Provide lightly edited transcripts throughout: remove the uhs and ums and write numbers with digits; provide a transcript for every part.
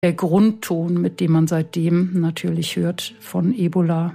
der Grundton, mit dem man seitdem natürlich hört von Ebola.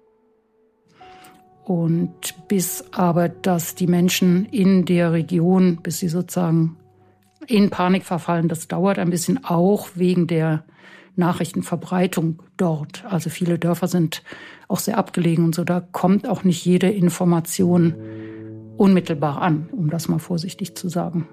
Und bis aber, dass die Menschen in der Region, bis sie sozusagen in Panik verfallen, das dauert ein bisschen, auch wegen der Nachrichtenverbreitung dort. Also viele Dörfer sind auch sehr abgelegen und so, da kommt auch nicht jede Information unmittelbar an, um das mal vorsichtig zu sagen.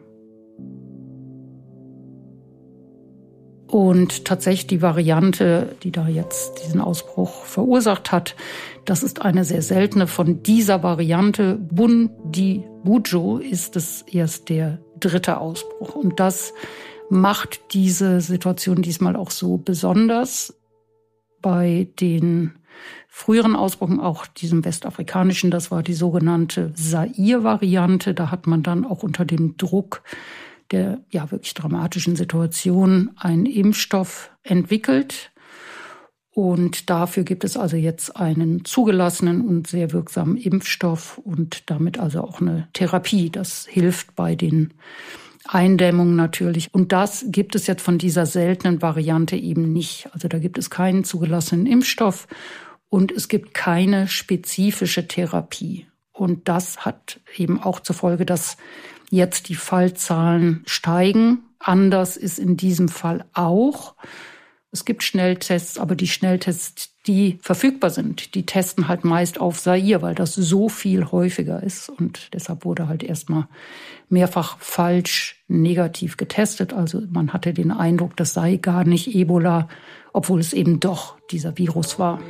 Und tatsächlich die Variante, die da jetzt diesen Ausbruch verursacht hat, das ist eine sehr seltene. Von dieser Variante Bundibugyo ist es erst der 3. Ausbruch. Und das macht diese Situation diesmal auch so besonders. Bei den früheren Ausbrüchen, auch diesem westafrikanischen, das war die sogenannte Zaire-Variante, da hat man dann auch unter dem Druck der wirklich dramatischen Situation einen Impfstoff entwickelt. Und dafür gibt es also jetzt einen zugelassenen und sehr wirksamen Impfstoff und damit also auch eine Therapie. Das hilft bei den Eindämmungen natürlich. Und das gibt es jetzt von dieser seltenen Variante eben nicht. Also da gibt es keinen zugelassenen Impfstoff und es gibt keine spezifische Therapie. Und das hat eben auch zur Folge, dass jetzt die Fallzahlen steigen. Anders ist in diesem Fall auch. Es gibt Schnelltests, aber die Schnelltests, die verfügbar sind, die testen halt meist auf Zaire, weil das so viel häufiger ist. Und deshalb wurde halt erstmal mehrfach falsch negativ getestet. Also man hatte den Eindruck, das sei gar nicht Ebola, obwohl es eben doch dieser Virus war.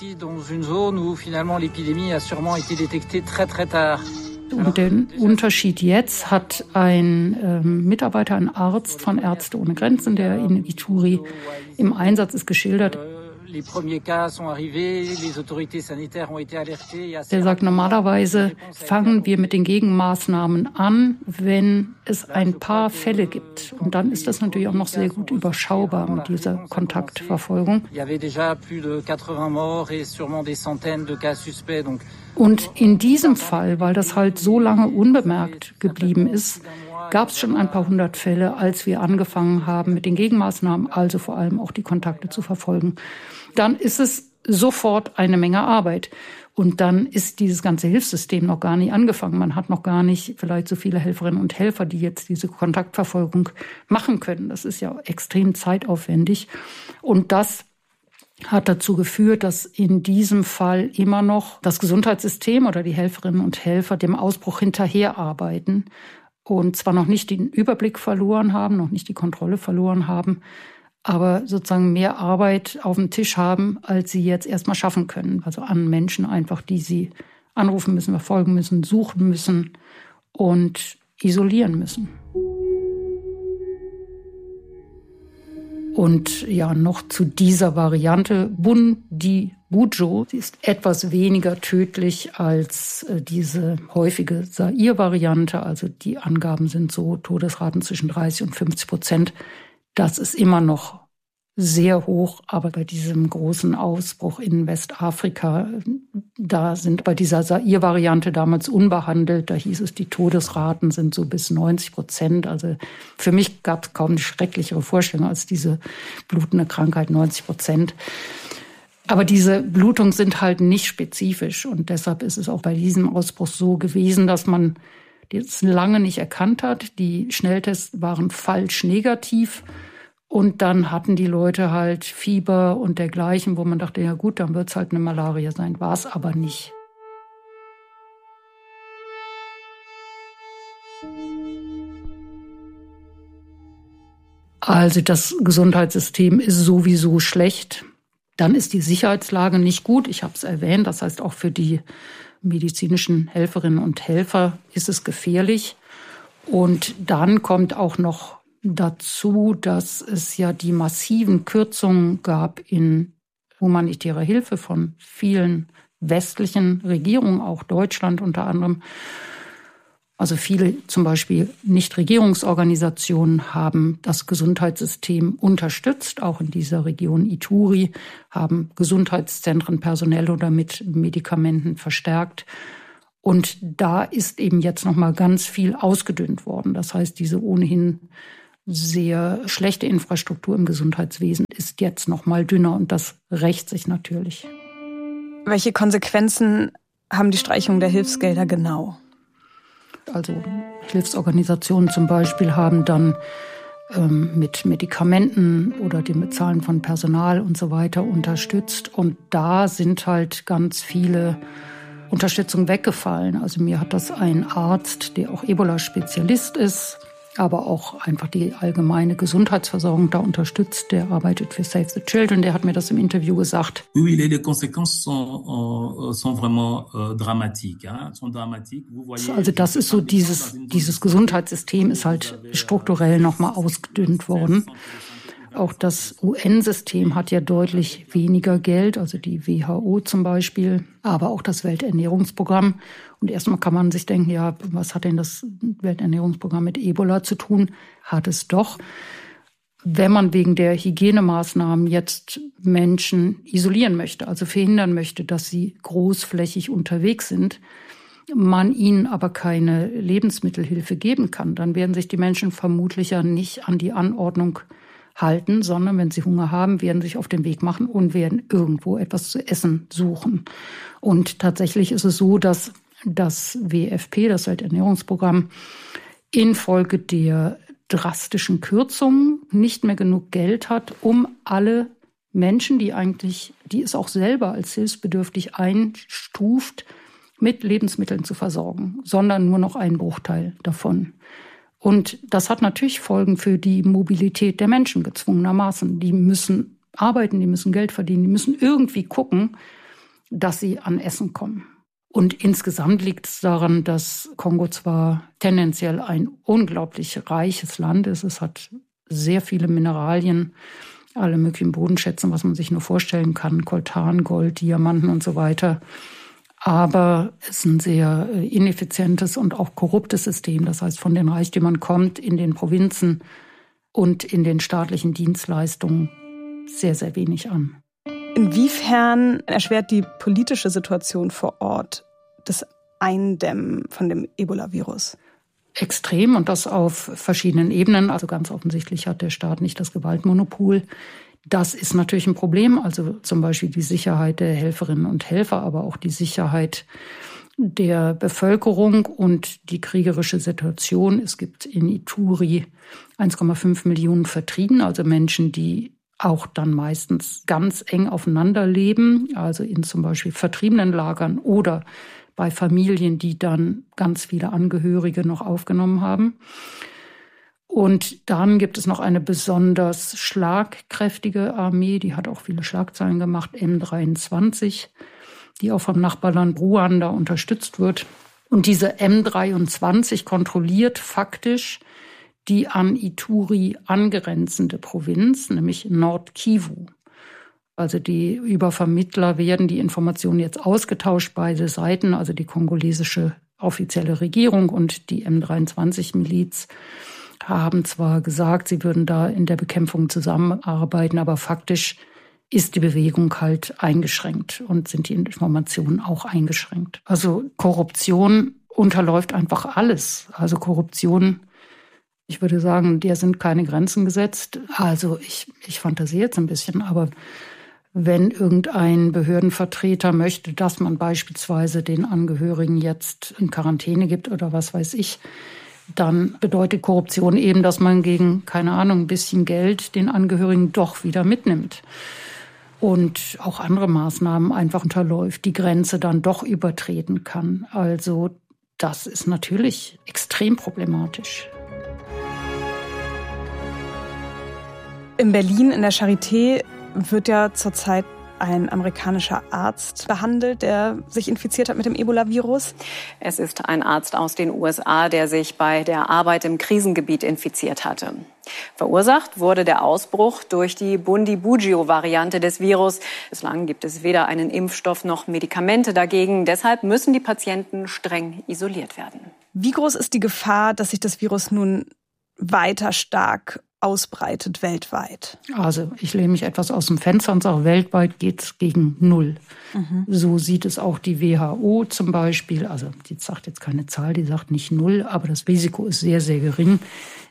Und den Unterschied jetzt hat ein Mitarbeiter, ein Arzt von Ärzte ohne Grenzen, der in Ituri im Einsatz ist, geschildert. Der sagt, normalerweise fangen wir mit den Gegenmaßnahmen an, wenn es ein paar Fälle gibt. Und dann ist das natürlich auch noch sehr gut überschaubar mit dieser Kontaktverfolgung. Und in diesem Fall, weil das halt so lange unbemerkt geblieben ist, gab es schon ein paar hundert Fälle, als wir angefangen haben mit den Gegenmaßnahmen, also vor allem auch die Kontakte zu verfolgen. Dann ist es sofort eine Menge Arbeit. Und dann ist dieses ganze Hilfssystem noch gar nicht angefangen. Man hat noch gar nicht vielleicht so viele Helferinnen und Helfer, die jetzt diese Kontaktverfolgung machen können. Das ist ja extrem zeitaufwendig. Und das hat dazu geführt, dass in diesem Fall immer noch das Gesundheitssystem oder die Helferinnen und Helfer dem Ausbruch hinterherarbeiten und zwar noch nicht den Überblick verloren haben, noch nicht die Kontrolle verloren haben, aber sozusagen mehr Arbeit auf dem Tisch haben, als sie jetzt erstmal schaffen können. Also an Menschen einfach, die sie anrufen müssen, verfolgen müssen, suchen müssen und isolieren müssen. Und ja, noch zu dieser Variante Bundibugyo. Sie ist etwas weniger tödlich als diese häufige Zaire-Variante. Also die Angaben sind so Todesraten zwischen 30% und 50%. Das ist immer noch sehr hoch, aber bei diesem großen Ausbruch in Westafrika, da sind bei dieser Zaire-Variante damals unbehandelt, da hieß es, die Todesraten sind so bis 90%. Also für mich gab es kaum eine schrecklichere Vorstellung als diese blutende Krankheit, 90%. Aber diese Blutungen sind halt nicht spezifisch und deshalb ist es auch bei diesem Ausbruch so gewesen, dass man das lange nicht erkannt hat. Die Schnelltests waren falsch negativ. Und dann hatten die Leute halt Fieber und dergleichen, wo man dachte, ja gut, dann wird es halt eine Malaria sein. War es aber nicht. Also das Gesundheitssystem ist sowieso schlecht. Dann ist die Sicherheitslage nicht gut. Ich habe es erwähnt. Das heißt, auch für die medizinischen Helferinnen und Helfer ist es gefährlich. Und dann kommt auch noch dazu, dass es ja die massiven Kürzungen gab in humanitärer Hilfe von vielen westlichen Regierungen, auch Deutschland unter anderem. Also viele zum Beispiel Nichtregierungsorganisationen haben das Gesundheitssystem unterstützt, auch in dieser Region Ituri, haben Gesundheitszentren personell oder mit Medikamenten verstärkt. Und da ist eben jetzt noch mal ganz viel ausgedünnt worden. Das heißt, diese ohnehin sehr schlechte Infrastruktur im Gesundheitswesen ist jetzt noch mal dünner und das rächt sich natürlich. Welche Konsequenzen haben die Streichung der Hilfsgelder genau? Also Hilfsorganisationen zum Beispiel haben dann mit Medikamenten oder dem Bezahlen von Personal und so weiter unterstützt. Und da sind halt ganz viele Unterstützungen weggefallen. Also mir hat das ein Arzt, der auch Ebola-Spezialist ist, aber auch einfach die allgemeine Gesundheitsversorgung da unterstützt. Der arbeitet für Save the Children. Der hat mir das im Interview gesagt. Oui, les conséquences sont vraiment dramatiques. Sont dramatiques. Vous voyez. Also das ist so dieses Gesundheitssystem ist halt strukturell nochmal ausgedünnt worden. Auch das UN-System hat ja deutlich weniger Geld, also die WHO zum Beispiel, aber auch das Welternährungsprogramm. Und erstmal kann man sich denken, ja, was hat denn das Welternährungsprogramm mit Ebola zu tun? Hat es doch. Wenn man wegen der Hygienemaßnahmen jetzt Menschen isolieren möchte, also verhindern möchte, dass sie großflächig unterwegs sind, man ihnen aber keine Lebensmittelhilfe geben kann, dann werden sich die Menschen vermutlich ja nicht an die Anordnung halten, sondern wenn sie Hunger haben, werden sie sich auf den Weg machen und werden irgendwo etwas zu essen suchen. Und tatsächlich ist es so, dass das WFP, das Welternährungsprogramm, infolge der drastischen Kürzungen nicht mehr genug Geld hat, um alle Menschen, die es auch selber als hilfsbedürftig einstuft, mit Lebensmitteln zu versorgen, sondern nur noch einen Bruchteil davon. Und das hat natürlich Folgen für die Mobilität der Menschen gezwungenermaßen. Die müssen arbeiten, die müssen Geld verdienen, die müssen irgendwie gucken, dass sie an Essen kommen. Und insgesamt liegt es daran, dass Kongo zwar tendenziell ein unglaublich reiches Land ist. Es hat sehr viele Mineralien, alle möglichen Bodenschätze, was man sich nur vorstellen kann, Koltan, Gold, Diamanten und so weiter. Aber es ist ein sehr ineffizientes und auch korruptes System. Das heißt, von den Reichtümern kommt in den Provinzen und in den staatlichen Dienstleistungen sehr, sehr wenig an. Inwiefern erschwert die politische Situation vor Ort das Eindämmen von dem Ebola-Virus? Extrem und das auf verschiedenen Ebenen. Also ganz offensichtlich hat der Staat nicht das Gewaltmonopol. Das ist natürlich ein Problem. Also zum Beispiel die Sicherheit der Helferinnen und Helfer, aber auch die Sicherheit der Bevölkerung und die kriegerische Situation. Es gibt in Ituri 1,5 Millionen Vertriebene, also Menschen, die auch dann meistens ganz eng aufeinander leben, also in zum Beispiel Vertriebenenlagern oder bei Familien, die dann ganz viele Angehörige noch aufgenommen haben. Und dann gibt es noch eine besonders schlagkräftige Armee, die hat auch viele Schlagzeilen gemacht, M23, die auch vom Nachbarland Ruanda unterstützt wird. Und diese M23 kontrolliert faktisch die an Ituri angrenzende Provinz, nämlich Nord-Kivu. Also über Vermittler werden die Informationen jetzt ausgetauscht, beide Seiten, also die kongolesische offizielle Regierung und die M23-Miliz haben zwar gesagt, sie würden da in der Bekämpfung zusammenarbeiten, aber faktisch ist die Bewegung halt eingeschränkt und sind die Informationen auch eingeschränkt. Also Korruption unterläuft einfach alles. Also Korruption, ich würde sagen, der sind keine Grenzen gesetzt. Also ich fantasiere jetzt ein bisschen, aber wenn irgendein Behördenvertreter möchte, dass man beispielsweise den Angehörigen jetzt in Quarantäne gibt oder was weiß ich, dann bedeutet Korruption eben, dass man gegen, keine Ahnung, ein bisschen Geld den Angehörigen doch wieder mitnimmt. Und auch andere Maßnahmen einfach unterläuft, die Grenze dann doch übertreten kann. Also das ist natürlich extrem problematisch. In Berlin in der Charité wird ja zurzeit ein amerikanischer Arzt behandelt, der sich infiziert hat mit dem Ebola-Virus. Es ist ein Arzt aus den USA, der sich bei der Arbeit im Krisengebiet infiziert hatte. Verursacht wurde der Ausbruch durch die Bundibugyo-Variante des Virus. Bislang gibt es weder einen Impfstoff noch Medikamente dagegen. Deshalb müssen die Patienten streng isoliert werden. Wie groß ist die Gefahr, dass sich das Virus nun weiter stark ausbreitet weltweit? Also ich lehne mich etwas aus dem Fenster und sage, weltweit geht es gegen 0. So sieht es auch die WHO zum Beispiel. Also die sagt jetzt keine Zahl, die sagt nicht 0, aber das Risiko ist sehr, sehr gering.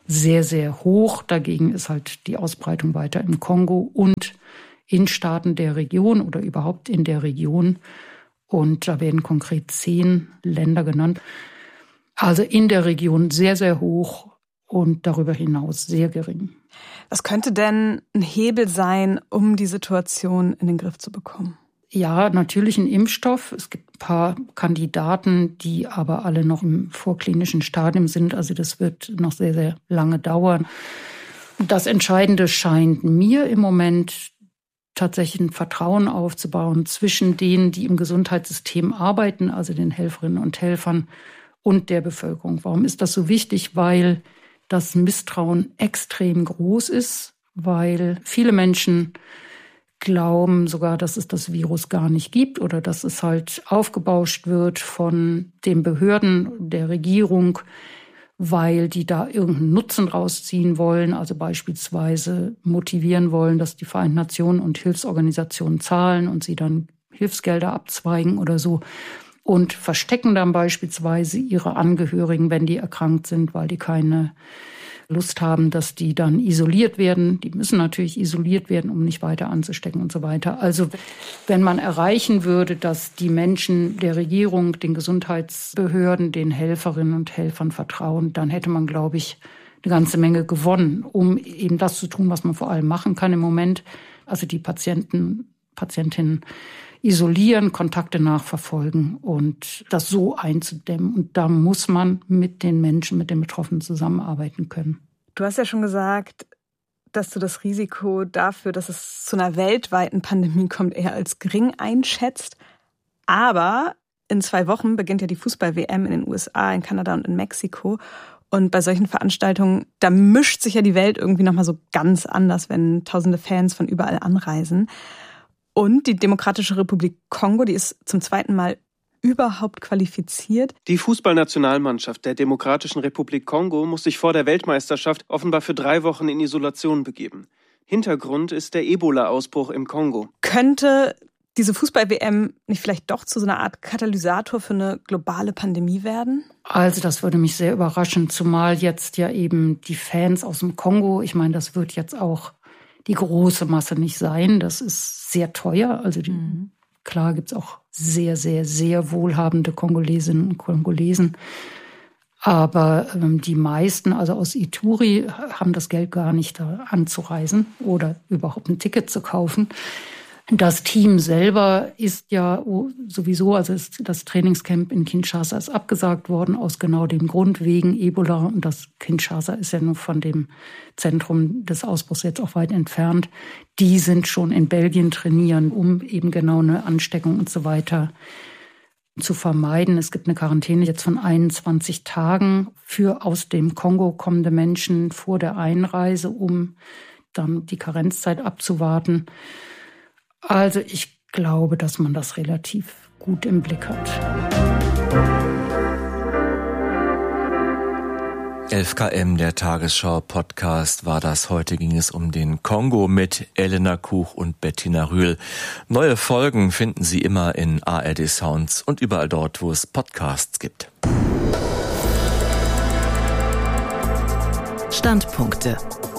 sehr, sehr hoch. Dagegen ist halt die Ausbreitung weiter im Kongo und in Staaten der Region oder überhaupt in der Region. Und da werden konkret 10 Länder genannt. Also in der Region sehr, sehr hoch und darüber hinaus sehr gering. Was könnte denn ein Hebel sein, um die Situation in den Griff zu bekommen? Ja, natürlich ein Impfstoff. Es gibt ein paar Kandidaten, die aber alle noch im vorklinischen Stadium sind. Also das wird noch sehr, sehr lange dauern. Das Entscheidende scheint mir im Moment tatsächlich ein Vertrauen aufzubauen zwischen denen, die im Gesundheitssystem arbeiten, also den Helferinnen und Helfern und der Bevölkerung. Warum ist das so wichtig? Weil das Misstrauen extrem groß ist, weil viele Menschen glauben sogar, dass es das Virus gar nicht gibt oder dass es halt aufgebauscht wird von den Behörden der Regierung, weil die da irgendeinen Nutzen rausziehen wollen, also beispielsweise motivieren wollen, dass die Vereinten Nationen und Hilfsorganisationen zahlen und sie dann Hilfsgelder abzweigen oder so und verstecken dann beispielsweise ihre Angehörigen, wenn die erkrankt sind, weil die keine Lust haben, dass die dann isoliert werden. Die müssen natürlich isoliert werden, um nicht weiter anzustecken und so weiter. Also wenn man erreichen würde, dass die Menschen der Regierung, den Gesundheitsbehörden, den Helferinnen und Helfern vertrauen, dann hätte man, glaube ich, eine ganze Menge gewonnen, um eben das zu tun, was man vor allem machen kann im Moment. Also die Patientinnen isolieren, Kontakte nachverfolgen und das so einzudämmen. Und da muss man mit den Menschen, mit den Betroffenen zusammenarbeiten können. Du hast ja schon gesagt, dass du das Risiko dafür, dass es zu einer weltweiten Pandemie kommt, eher als gering einschätzt. Aber in 2 Wochen beginnt ja die Fußball-WM in den USA, in Kanada und in Mexiko. Und bei solchen Veranstaltungen, da mischt sich ja die Welt irgendwie nochmal so ganz anders, wenn tausende Fans von überall anreisen. Und die Demokratische Republik Kongo, die ist zum 2. Mal überhaupt qualifiziert. Die Fußballnationalmannschaft der Demokratischen Republik Kongo muss sich vor der Weltmeisterschaft offenbar für 3 Wochen in Isolation begeben. Hintergrund ist der Ebola-Ausbruch im Kongo. Könnte diese Fußball-WM nicht vielleicht doch zu so einer Art Katalysator für eine globale Pandemie werden? Also das würde mich sehr überraschen, zumal jetzt ja eben die Fans aus dem Kongo, ich meine, das wird jetzt auch die große Masse nicht sein. Das ist sehr teuer. Also klar gibt es auch sehr, sehr, sehr wohlhabende Kongolesinnen und Kongolesen. Aber die meisten, also aus Ituri, haben das Geld gar nicht, da anzureisen oder überhaupt ein Ticket zu kaufen. Das Team selber ist ja sowieso, also das Trainingscamp in Kinshasa ist abgesagt worden, aus genau dem Grund, wegen Ebola. Und das Kinshasa ist ja nur von dem Zentrum des Ausbruchs jetzt auch weit entfernt. Die sind schon in Belgien trainieren, um eben genau eine Ansteckung und so weiter zu vermeiden. Es gibt eine Quarantäne jetzt von 21 Tagen für aus dem Kongo kommende Menschen vor der Einreise, um dann die Karenzzeit abzuwarten. Also ich glaube, dass man das relativ gut im Blick hat. 11 km, der Tagesschau-Podcast war das. Heute ging es um den Kongo mit Elena Kuch und Bettina Rühl. Neue Folgen finden Sie immer in ARD Sounds und überall dort, wo es Podcasts gibt. Standpunkte.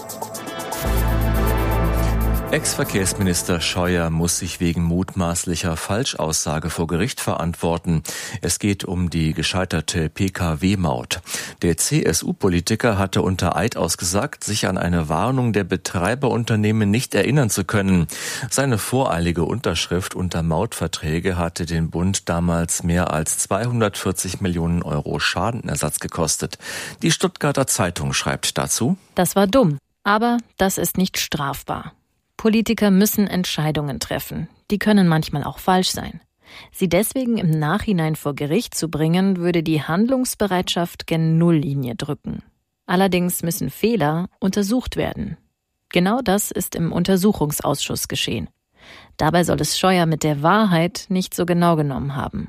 Ex-Verkehrsminister Scheuer muss sich wegen mutmaßlicher Falschaussage vor Gericht verantworten. Es geht um die gescheiterte Pkw-Maut. Der CSU-Politiker hatte unter Eid ausgesagt, sich an eine Warnung der Betreiberunternehmen nicht erinnern zu können. Seine voreilige Unterschrift unter Mautverträge hatte den Bund damals mehr als 240 Millionen Euro Schadenersatz gekostet. Die Stuttgarter Zeitung schreibt dazu: Das war dumm, aber das ist nicht strafbar. Politiker müssen Entscheidungen treffen. Die können manchmal auch falsch sein. Sie deswegen im Nachhinein vor Gericht zu bringen, würde die Handlungsbereitschaft gen Nulllinie drücken. Allerdings müssen Fehler untersucht werden. Genau das ist im Untersuchungsausschuss geschehen. Dabei soll es Scheuer mit der Wahrheit nicht so genau genommen haben.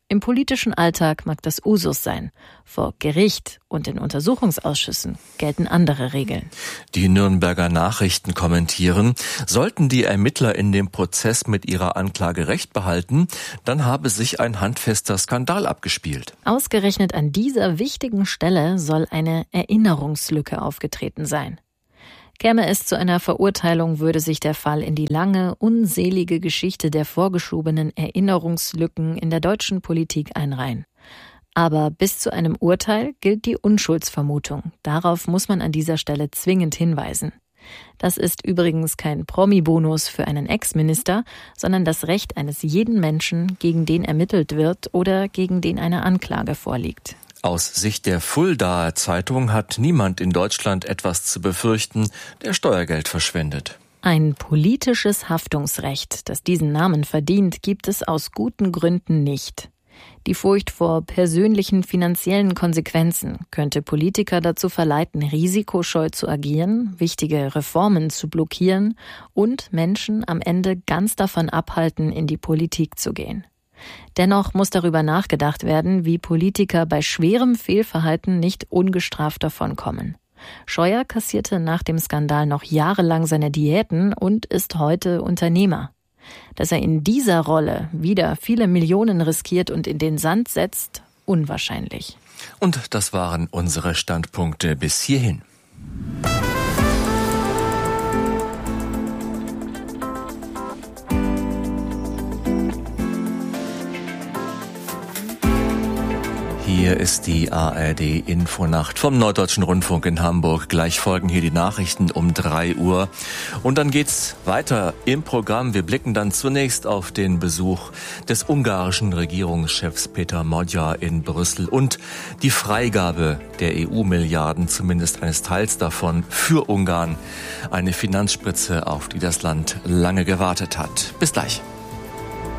Im politischen Alltag mag das Usus sein. Vor Gericht und in Untersuchungsausschüssen gelten andere Regeln. Die Nürnberger Nachrichten kommentieren, sollten die Ermittler in dem Prozess mit ihrer Anklage Recht behalten, dann habe sich ein handfester Skandal abgespielt. Ausgerechnet an dieser wichtigen Stelle soll eine Erinnerungslücke aufgetreten sein. Käme es zu einer Verurteilung, würde sich der Fall in die lange, unselige Geschichte der vorgeschobenen Erinnerungslücken in der deutschen Politik einreihen. Aber bis zu einem Urteil gilt die Unschuldsvermutung. Darauf muss man an dieser Stelle zwingend hinweisen. Das ist übrigens kein Promi-Bonus für einen Ex-Minister, sondern das Recht eines jeden Menschen, gegen den ermittelt wird oder gegen den eine Anklage vorliegt. Aus Sicht der Fuldaer Zeitung hat niemand in Deutschland etwas zu befürchten, der Steuergeld verschwendet. Ein politisches Haftungsrecht, das diesen Namen verdient, gibt es aus guten Gründen nicht. Die Furcht vor persönlichen finanziellen Konsequenzen könnte Politiker dazu verleiten, risikoscheu zu agieren, wichtige Reformen zu blockieren und Menschen am Ende ganz davon abhalten, in die Politik zu gehen. Dennoch muss darüber nachgedacht werden, wie Politiker bei schwerem Fehlverhalten nicht ungestraft davonkommen. Scheuer kassierte nach dem Skandal noch jahrelang seine Diäten und ist heute Unternehmer. Dass er in dieser Rolle wieder viele Millionen riskiert und in den Sand setzt, unwahrscheinlich. Und das waren unsere Standpunkte bis hierhin. Hier ist die ARD-Infonacht vom Norddeutschen Rundfunk in Hamburg. Gleich folgen hier die Nachrichten um 3 Uhr. Und dann geht's weiter im Programm. Wir blicken dann zunächst auf den Besuch des ungarischen Regierungschefs Peter Magyar in Brüssel und die Freigabe der EU-Milliarden, zumindest eines Teils davon, für Ungarn. Eine Finanzspritze, auf die das Land lange gewartet hat. Bis gleich.